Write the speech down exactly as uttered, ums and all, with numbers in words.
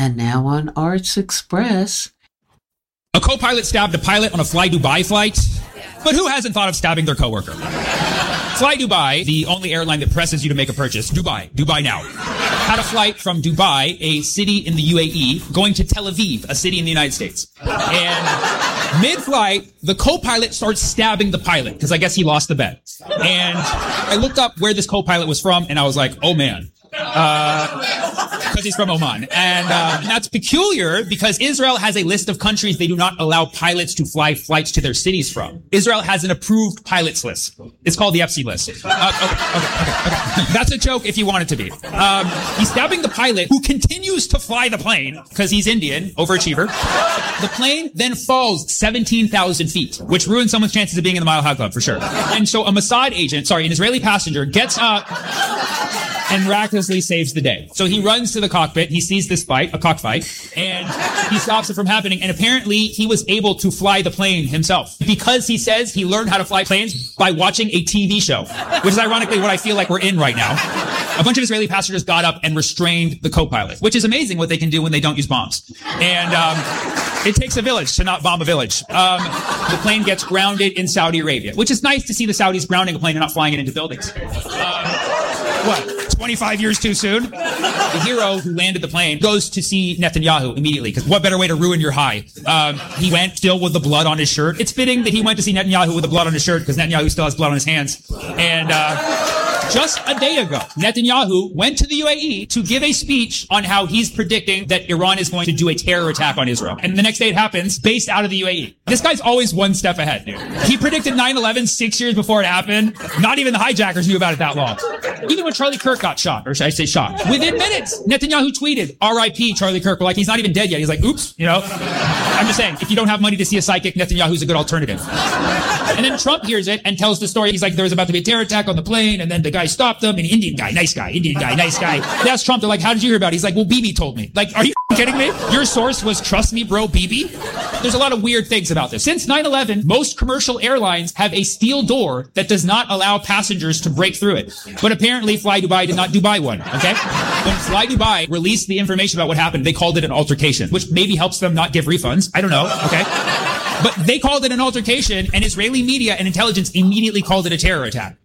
And now on Arts Express. A co-pilot stabbed a pilot on a Fly Dubai flight. But who hasn't thought of stabbing their coworker? Fly Dubai, the only airline that presses you to make a purchase, Dubai, Dubai now, had a flight from Dubai, a city in the U A E, going to Tel Aviv, a city in the United States. And mid-flight, the co-pilot starts stabbing the pilot, because I guess he lost the bet. And I looked up where this co-pilot was from, and I was like, oh man. Uh, because he's from Oman. And uh, that's peculiar because Israel has a list of countries they do not allow pilots to fly flights to their cities from. Israel has an approved pilots list. It's called the F C list. Uh, okay, okay, okay, okay. That's a joke if you want it to be. Um, he's stabbing the pilot who continues to fly the plane because he's Indian, overachiever. The plane then falls seventeen thousand feet, which ruins someone's chances of being in the Mile High Club for sure. And so a Mossad agent, sorry, an Israeli passenger gets up and miraculously saves the day. So he runs to the cockpit, he sees this fight, a cockfight, and he stops it from happening. And apparently he was able to fly the plane himself because he says he learned how to fly planes by watching a T V show, which is ironically what I feel like we're in right now. A bunch of Israeli passengers got up and restrained the co-pilot, which is amazing what they can do when they don't use bombs. And um, it takes a village to not bomb a village. Um, the plane gets grounded in Saudi Arabia, which is nice to see the Saudis grounding a plane and not flying it into buildings. Um, what? twenty-five years too soon? The hero who landed the plane goes to see Netanyahu immediately, because what better way to ruin your high? Um, he went still with the blood on his shirt. It's fitting that he went to see Netanyahu with the blood on his shirt, because Netanyahu still has blood on his hands. And uh, just a day ago, Netanyahu went to the U A E to give a speech on how he's predicting that Iran is going to do a terror attack on Israel. And the next day it happens, based out of the U A E. This guy's always one step ahead, dude. He predicted nine eleven six years before it happened. Not even the hijackers knew about it that long. Even when Charlie Kirk got shot, or should I say shot, within minutes, Netanyahu tweeted, R I P Charlie Kirk. Like, he's not even dead yet. He's like, oops, you know. I'm just saying, if you don't have money to see a psychic, Netanyahu's a good alternative. And then Trump hears it and tells the story. He's like, there was about to be a terror attack on the plane, and then the guy stopped them, and Indian guy, nice guy, Indian guy, nice guy. They asked Trump, they're like, how did you hear about it? He's like, well, Bibi told me. Like, are you kidding me? Your source was, trust me, bro, Bibi? There's a lot of weird things about this. Since nine eleven, most commercial airlines have a steel door that does not allow passengers to break through it. But apparently, Fly Dubai did not Dubai one, okay? When Fly Dubai released the information about what happened, they called it an altercation, which maybe helps them not give refunds. I don't know, okay? But they called it an altercation, and Israeli media and intelligence immediately called it a terror attack.